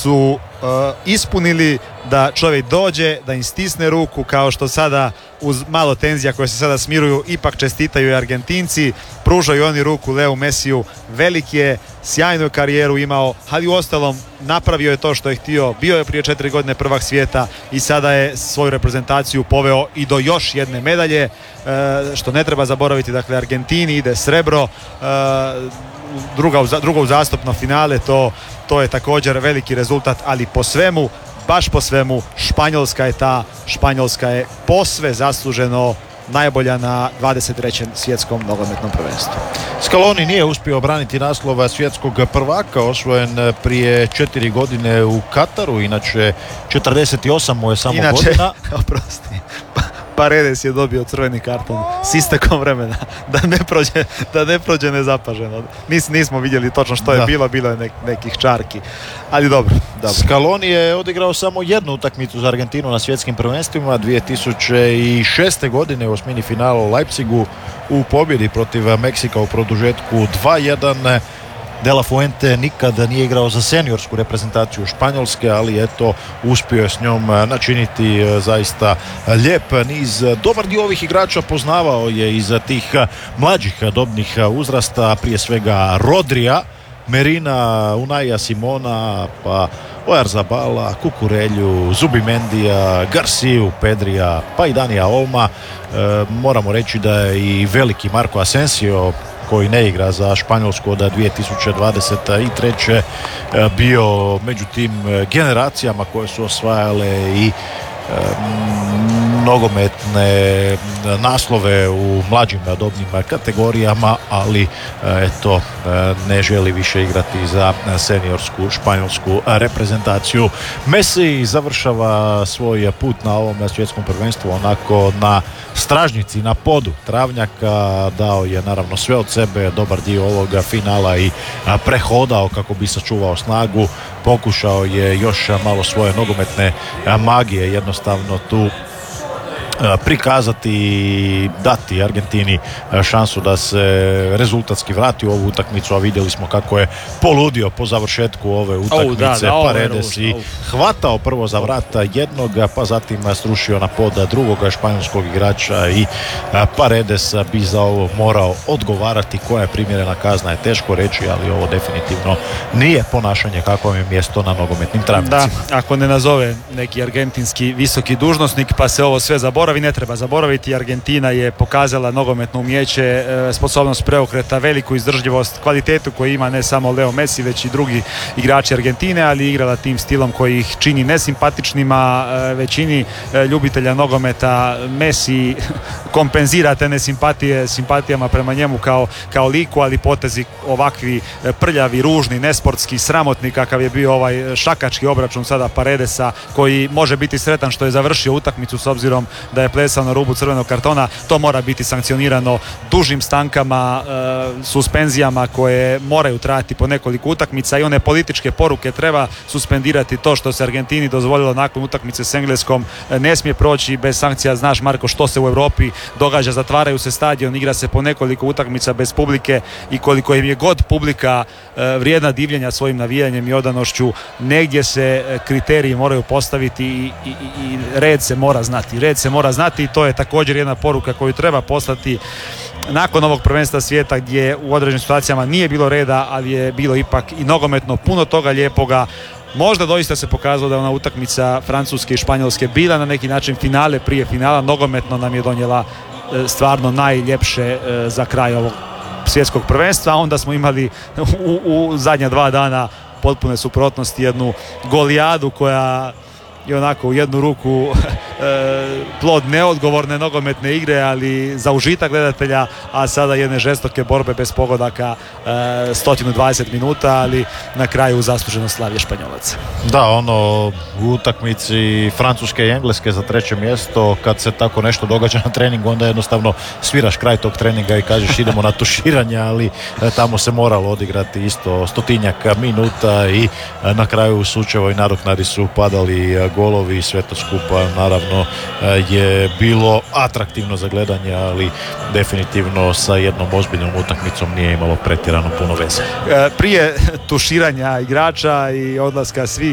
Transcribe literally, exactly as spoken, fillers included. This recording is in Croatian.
su uh, ispunili da čovjek dođe, da im stisne ruku, kao što sada uz malo tenzija koje se sada smiruju ipak čestitaju i Argentinci, pružaju oni ruku Leu Mesiju. Velik je, sjajnu karijeru imao, ali u ostalom napravio je to što je htio, bio je prije četiri godine prvak svijeta i sada je svoju reprezentaciju poveo i do još jedne medalje, e, što ne treba zaboraviti. Dakle, Argentini ide srebro, e, druga, drugo uzastopno finale, to, to je također veliki rezultat, ali po svemu, baš po svemu, Španjolska je ta, Španjolska je posve zasluženo najbolja na dvadeset trećem svjetskom nogometnom prvenstvu. Scaloni nije uspio obraniti naslova svjetskog prvaka, osvojen prije četiri godine u Kataru, inače četrdeset osam mu je samo inače, godina. Oprosti, Paredes je dobio crveni karton s istekom vremena, da ne prođe, da ne prođe nezapaženo. Nis, nismo vidjeli točno što je da. bilo, bilo je nek, nekih čarki, ali dobro, dobro. Scaloni je odigrao samo jednu utakmicu za Argentinu na svjetskim prvenstvima dvije tisuće šeste. godine u osmini finala u Leipzigu u pobjedi protiv Meksika u produžetku dva jedan. De La Fuente nikada nije igrao za seniorsku reprezentaciju Španjolske, ali eto, uspio je s njom načiniti zaista lijep niz. Dobar dio ovih igrača poznavao je iz tih mlađih dobnih uzrasta, prije svega Rodrija, Merina, Unaija Simona, pa Oyarzabala, Kukurelju, Zubimendija, Garciju, Pedrija, pa i Danija Olma. E, moramo reći da je i veliki Marko Asensio, koji ne igra za Španjolsku od dvije tisuće dvadeset treće. bio među tim generacijama koje su osvajale i nogometne naslove u mlađim dobnim kategorijama, ali eto, ne želi više igrati za seniorsku španjolsku reprezentaciju. Messi završava svoj put na ovom svjetskom prvenstvu onako na stražnjici, na podu travnjaka. Dao je naravno sve od sebe, dobar dio ovoga finala i prehodao kako bi sačuvao snagu. Pokušao je još malo svoje nogometne magije jednostavno tu prikazati i dati Argentini šansu da se rezultatski vrati u ovu utakmicu, a vidjeli smo kako je poludio po završetku ove utakmice. Oh, da, da, Paredes i hvatao prvo za vrata jednog, pa zatim srušio na pod drugoga španjolskog igrača i Paredes bi za ovo morao odgovarati. Koja je primjerena kazna je teško reći, ali ovo definitivno nije ponašanje kako je mjesto na nogometnim travnicima. Da, ako ne nazove neki argentinski visoki dužnosnik pa se ovo sve zaboravi, ne treba zaboraviti. Argentina je pokazala nogometno umijeće, sposobnost preokreta, veliku izdržljivost, kvalitetu koju ima ne samo Leo Messi već i drugi igrači Argentine, ali igrala tim stilom koji ih čini nesimpatičnima većini ljubitelja nogometa. Messi kompenzira te nesimpatije simpatijama prema njemu kao, kao liku, ali potezi ovakvi prljavi, ružni, nesportski, sramotni kakav je bio ovaj šakački obračun sada Paredesa, koji može biti sretan što je završio utakmicu s obzirom da je plesao na rubu crvenog kartona. To mora biti sankcionirano dužim stankama, e, suspenzijama koje moraju trajati po nekoliko utakmica, i one političke poruke treba suspendirati. To što se Argentini dozvolilo nakon utakmice s Engleskom ne smije proći bez sankcija. Znaš, Marko, što se u Europi događa, zatvaraju se stadion, igra se po nekoliko utakmica bez publike, i koliko im je god publika e, vrijedna divljenja svojim navijanjem i odanošću, negdje se kriteriji moraju postaviti i, i, i red se mora znati. Red se mora znati i to je također jedna poruka koju treba poslati nakon ovog prvenstva svijeta, gdje u određenim situacijama nije bilo reda, ali je bilo ipak i nogometno puno toga lijepoga. Možda doista se pokazalo da je ona utakmica Francuske i Španjolske bila na neki način finale prije finala. Nogometno nam je donijela stvarno najljepše za kraj ovog svjetskog prvenstva, a onda smo imali u, u zadnja dva dana potpune suprotnosti, jednu golijadu koja i onako u jednu ruku e, plod neodgovorne nogometne igre, ali za užitak gledatelja, a sada jedne žestoke borbe bez pogodaka, e, sto dvadeset minuta, ali na kraju zasluženo slavlje Španjolaca. Da, ono u utakmici Francuske i Engleske za treće mjesto, kad se tako nešto događa na treningu, onda jednostavno sviraš kraj tog treninga i kažeš idemo na tuširanje, ali e, tamo se moralo odigrati isto stotinjak minuta i e, na kraju sučevo i nadoknadi su padali golovi i sve to skupa naravno je bilo atraktivno za gledanje, ali definitivno sa jednom ozbiljnom utakmicom nije imalo pretjerano puno veze. Prije tuširanja igrača i odlaska svih